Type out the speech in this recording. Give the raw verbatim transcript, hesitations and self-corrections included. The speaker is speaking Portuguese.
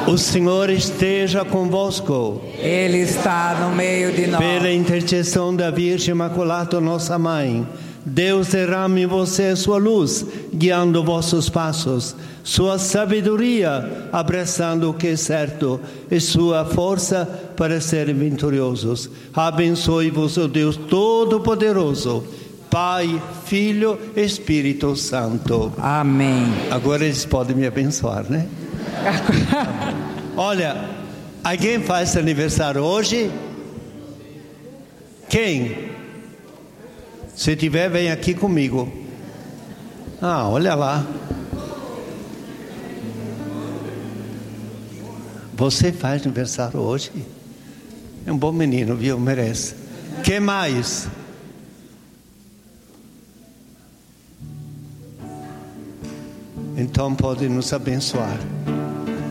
O Senhor esteja convosco. Ele está no meio de nós. Pela intercessão da Virgem Imaculada, nossa Mãe, Deus derrame em você a sua luz, guiando vossos passos, sua sabedoria, abraçando o que é certo, e sua força para serem vitoriosos. Abençoe-vos o Deus Todo-Poderoso, Pai, Filho e Espírito Santo. Amém. Agora eles podem me abençoar, né? Olha, alguém faz aniversário hoje? Quem? Se tiver, vem aqui comigo. Ah, olha lá. Você faz aniversário hoje? É um bom menino, viu? Merece. Quem mais? Então pode nos abençoar.